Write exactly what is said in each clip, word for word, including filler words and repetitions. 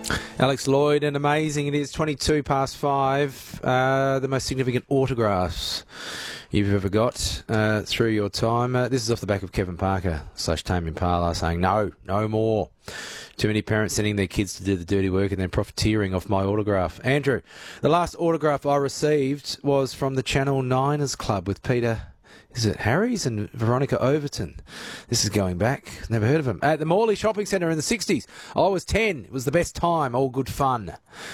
Alex Lloyd, and amazing. It is twenty-two past five. Uh, the most significant autographs you've ever got uh, through your time. Uh, this is off the back of Kevin Parker slash Tame Impala saying, no, no more. Too many parents sending their kids to do the dirty work and then profiteering off my autograph. Andrew, the last autograph I received was from the Channel Niners Club with Peter... Is it Harry's and Veronica Overton? This is going back. Never heard of him. At the Morley Shopping Centre in the sixties. I was ten. It was the best time. All good fun.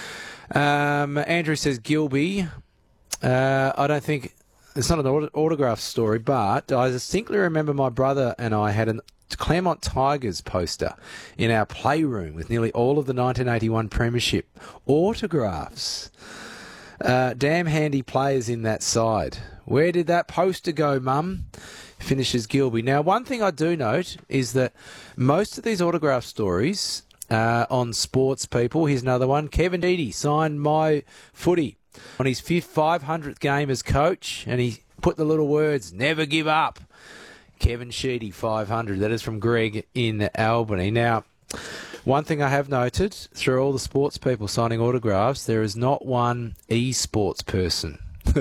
Um, Andrew says Gilby. Uh, I don't think... It's not an auto- autograph story, but I distinctly remember my brother and I had a Claremont Tigers poster in our playroom with nearly all of the nineteen eighty-one Premiership autographs. Uh, damn handy players in that side. Where did that poster go, Mum? Finishes Gilby. Now, one thing I do note is that most of these autograph stories uh, on sports people, here's another one. Kevin Deedy signed my footy on his five hundredth game as coach, and he put the little words, never give up. Kevin Sheedy, five hundred. That is from Greg in Albany. Now, one thing I have noted through all the sports people signing autographs, there is not one e-sports person.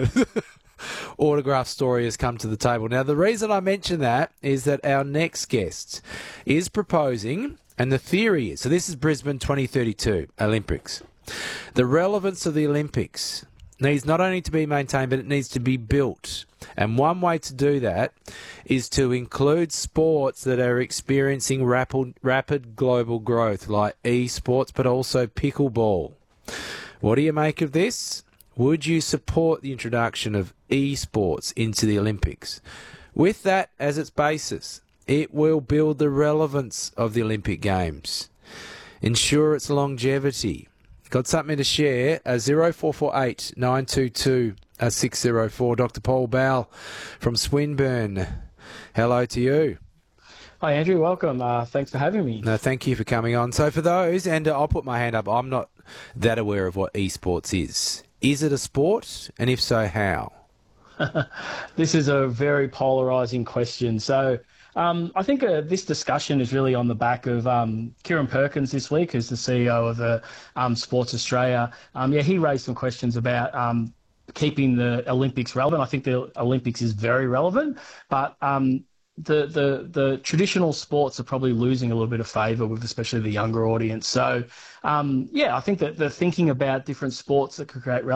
Autograph story has come to the table. Now, the reason I mention that is that our next guest is proposing, and the theory is, so this is Brisbane twenty thirty-two Olympics. The relevance of the Olympics needs not only to be maintained, but it needs to be built. And one way to do that is to include sports that are experiencing rapid, rapid global growth, like esports, but also pickleball. What do you make of this? Would you support the introduction of esports into the Olympics? With that as its basis, it will build the relevance of the Olympic Games, ensure its longevity. Got something to share? Uh, zero four four eight nine two two six zero four. Doctor Paul Bowell from Swinburne. Hello to you. Hi, Andrew. Welcome. Uh, thanks for having me. No, thank you for coming on. So for those, and uh, I'll put my hand up, I'm not that aware of what esports is. Is it a sport? And if so, how? This is a very polarising question. So um, I think uh, this discussion is really on the back of um, Kieran Perkins this week, who's the C E O of the um, Sports Australia. Um, yeah, he raised some questions about um, keeping the Olympics relevant. I think the Olympics is very relevant, but um, the, the the traditional sports are probably losing a little bit of favour with especially the younger audience. So, um, yeah, I think that the thinking about different sports that could create relevance